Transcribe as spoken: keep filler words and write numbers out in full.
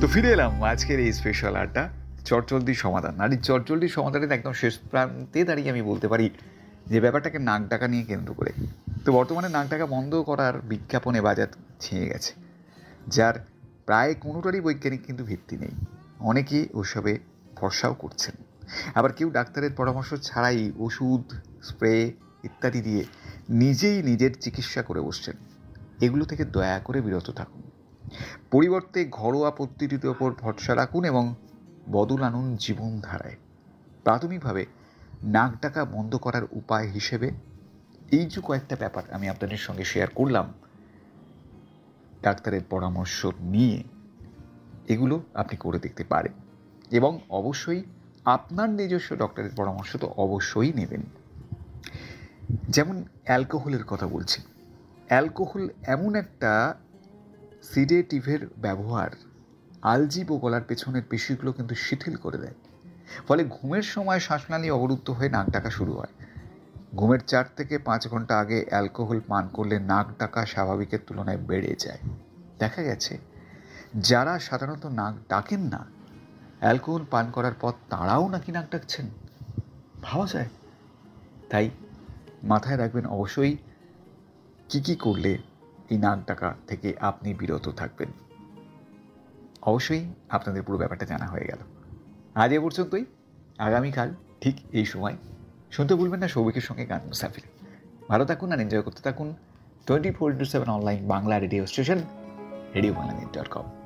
তো ফিরে এলাম আজকের এই স্পেশাল আড্ডা চটজলদি সমাধান। আর এই চটজলদি সমাধানের একদম শেষ প্রান্তে দাঁড়িয়ে আমি বলতে পারি যে ব্যাপারটাকে নাক ডাকা নিয়ে কেন্দ্র করে। তো বর্তমানে নাক ডাকা বন্ধ করার বিজ্ঞাপনে বাজার ছেয়ে গেছে, যার প্রায় কোনোটারই বৈজ্ঞানিক কিন্তু ভিত্তি নেই। অনেকে ওসবে ভরসাও করছেন, আবার কেউ ডাক্তারের পরামর্শ ছাড়াই ওষুধ, স্প্রে ইত্যাদি দিয়ে নিজেই নিজের চিকিৎসা করে বসছেন। এগুলো থেকে দয়া করে বিরত থাকুন। পরিবর্তে ঘরোয়া পদ্ধতির ওপর ভরসা রাখুন এবং বদল আনুন জীবনধারায়। প্রাথমিকভাবে নাক ডাকা বন্ধ করার উপায় হিসেবে এই যে কয়েকটা ব্যাপার আমি আপনাদের সঙ্গে শেয়ার করলাম, ডাক্তারের পরামর্শ নিয়ে এগুলো আপনি করে দেখতে পারেন এবং অবশ্যই আপনার নিজস্ব ডক্টরের পরামর্শ তো অবশ্যই নেবেন। যেমন অ্যালকোহলের কথা বলছি। অ্যালকোহল এমন একটা সিডেটিভের ব্যবহার আলজিভ ও গলার পেছনের পেশিগুলো কিন্তু শিথিল করে দেয়, ফলে ঘুমের সময় শ্বাসনালী অবরুদ্ধ হয়ে নাক ডাকা শুরু হয়। ঘুমের চার থেকে পাঁচ ঘন্টা আগে অ্যালকোহল পান করলে নাক ডাকা স্বাভাবিকের তুলনায় বেড়ে যায়। দেখা গেছে যারা সাধারণত নাক ডাকেন না, অ্যালকোহল পান করার পর তাঁরাও নাকি নাক ডাকছেন, ভাবা যায়। তাই মাথায় রাখবেন অবশ্যই কী কী করলে এই নাক ডাকা থেকে আপনি বিরত থাকবেন। অবশ্যই আপনাদের পুরো ব্যাপারটা জানা হয়ে গেল। আজ এ পর্যন্তই। আগামীকাল ঠিক এই সময় শুনতে ভুলবেন না সৌভিকের সঙ্গে গান মুসাফির। ভালো থাকুন আর এনজয় করতে থাকুন twenty four into seven online Bangla radio station radio Bangla dot com.